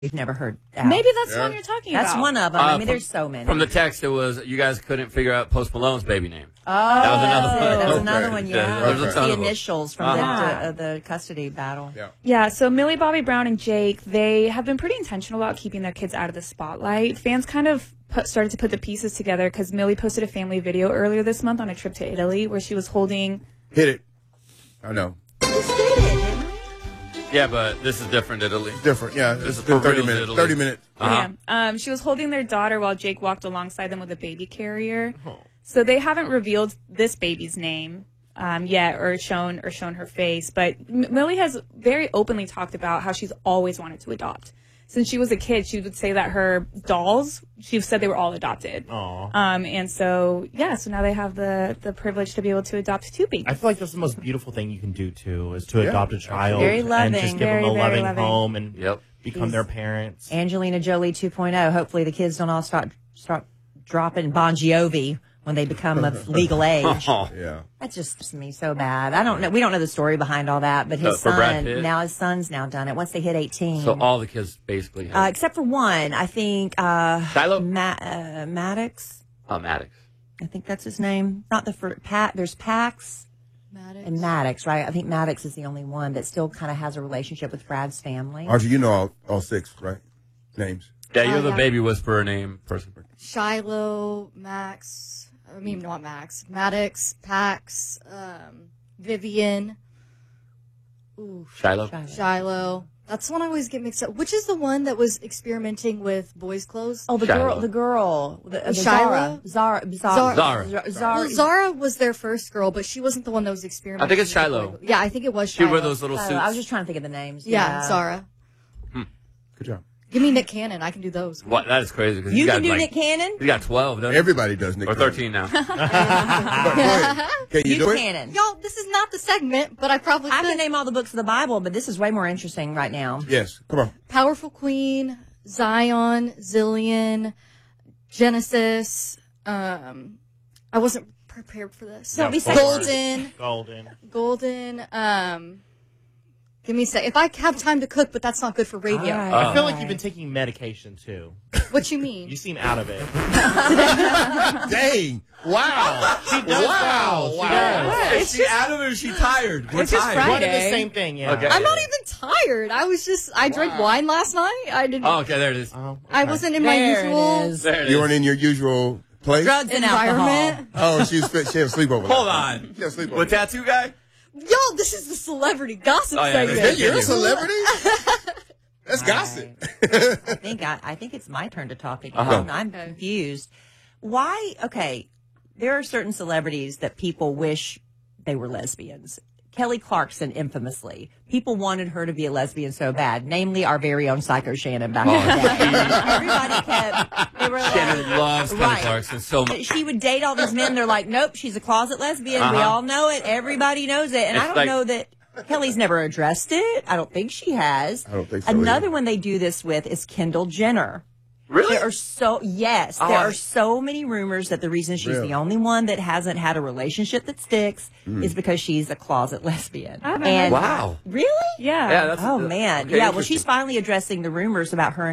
We've never heard that. Maybe that's the one you're talking about. That's one of them. I mean, there's so many. From the text, it was you guys couldn't figure out Post Malone's baby name. Oh, that was another one. That was another one, yeah. There's a ton the of them. initials from the custody battle. Yeah, so Millie Bobby Brown and Jake, they have been pretty intentional about keeping their kids out of the spotlight. Fans kind of started to put the pieces together because Millie posted a family video earlier this month on a trip to Italy where she was holding... Hit it. I know. Yeah, but this is different, Italy. Different, yeah. This is 30 minutes. Italy. 30 minutes. Yeah. She was holding their daughter while Jake walked alongside them with a baby carrier. So they haven't revealed this baby's name yet or shown her face. But Millie has very openly talked about how she's always wanted to adopt. Since she was a kid, she would say that her dolls, she said they were all adopted. And so now they have the privilege to be able to adopt two babies. I feel like that's the most beautiful thing you can do, too, is to adopt a child. Very loving. And just give them a loving home and Yep. become their parents. Angelina Jolie 2.0. Hopefully the kids don't all start dropping Bon Jovi when they become of legal age. Yeah. That's just me so bad. I don't know. We don't know the story behind all that, but his For Brad son, Pitt? now his son's now done it once they hit 18. So all the kids basically have. Except for one, I think, Shiloh? Maddox. Oh, Maddox. I think that's his name. Not the first, there's Pax and Maddox, right? I think Maddox is the only one that still kind of has a relationship with Brad's family. Archie, you know all six, right? Names. Yeah, you're the baby whisperer name person. Shiloh, Max. I mean, not Max. Maddox, Pax, Vivian. Ooh, Shiloh. That's the one I always get mixed up. Which is the one that was experimenting with boys' clothes? Oh, the Shiloh. girl. Shiloh? Zara. Well, Zara was their first girl, but she wasn't the one that was experimenting. I think it's with Shiloh. boys. Yeah, I think it was She Shiloh. wear those little suits. I was just trying to think of the names. Yeah, Zara. Good job. Give me Nick Cannon. I can do those. What? That is crazy. You can do Nick Cannon? You got 12, doesn't Everybody does Nick Or Cannon. 13 now. Can you do it? Cannon. Y'all, this is not the segment, but I probably could. I can name all the books of the Bible, but this is way more interesting right now. Yes. Come on. Powerful Queen, Zion, Zillion, Genesis. I wasn't prepared for this. Don't be Golden. Give me a sec. If I have time to cook, but that's not good for radio. Right. I feel like you've been taking medication, too. What you mean? You seem out of it. Dang. Wow. She does. Wow. She does. Is she out of it or is she tired? We're It's just tired. Friday. One and the same thing, yeah. Okay. I'm not even tired. I drank wine last night. I didn't. Oh, okay, there it is. I wasn't in my usual There it You is. weren't in your usual place? Drugs and alcohol. environment. Oh, she had a sleepover. Hold on. She had a sleepover. With tattoo guy? Y'all, this is the celebrity gossip Oh, yeah, segment. this You're a celebrity? That's gossip. I think it's my turn to talk again. I'm confused. Why? Okay, there are certain celebrities that people wish they were lesbians. Kelly Clarkson, infamously. People wanted her to be a lesbian so bad, namely our very own Psycho Shannon back in the day. Everybody kept, they were Shannon like, loves Kelly Clarkson so much. she would date all these men. They're like, nope, she's a closet lesbian. We all know it. Everybody knows it. And It's I don't like- know that Kelly's never addressed it. I don't think she has. I don't think so Another either. one they do this with is Kendall Jenner. Really? There are there are so many rumors that the reason she's the only one that hasn't had a relationship that sticks is because she's a closet lesbian. I haven't heard Wow. Really? Yeah. Yeah, that's Oh man. okay, Yeah, well she's interesting. finally addressing the rumors about her